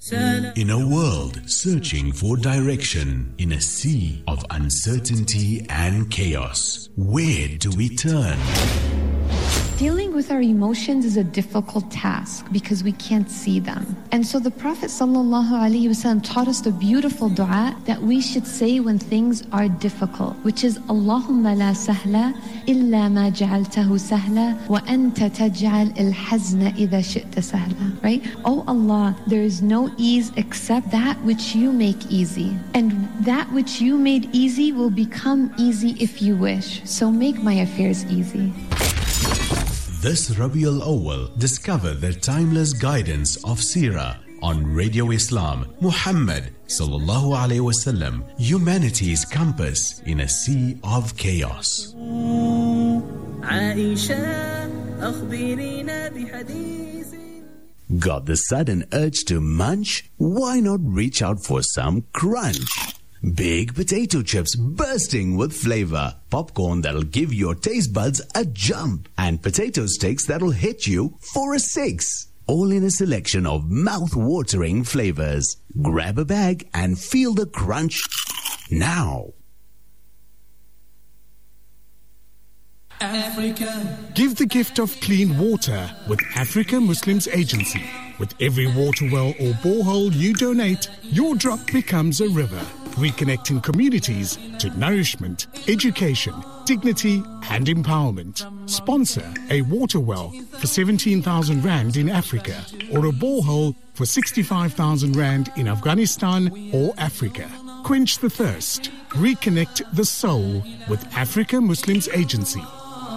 In a world searching for direction, in a sea of uncertainty and chaos, where do we turn? Dealing with our emotions is a difficult task because we can't see them. And so the Prophet ﷺ taught us the beautiful dua that we should say when things are difficult, which is Allahumma la sahla illa ma ja'altahu sahla wa anta taj'al al-hazna idha shi'ta sahla. Right? Oh Allah, there is no ease except that which you make easy. And that which you made easy will become easy if you wish. So make my affairs easy. This Rabiul Awwal, discover the timeless guidance of Seerah on Radio Islam. Muhammad sallallahu alaihi wasallam, humanity's compass in a sea of chaos. Got the sudden urge to munch? Why not reach out for some crunch? Big potato chips bursting with flavor, popcorn that'll give your taste buds a jump, and potato sticks that'll hit you for a 6. All in a selection of mouth-watering flavors. Grab a bag and feel the crunch now. Africa. Give the gift of clean water with Africa Muslims Agency. With every water well or borehole you donate, your drop becomes a river, reconnecting communities to nourishment, education, dignity and empowerment. Sponsor a water well for 17,000 Rand in Africa or a borehole for 65,000 Rand in Afghanistan or Africa. Quench the thirst. Reconnect the soul with Africa Muslims Agency.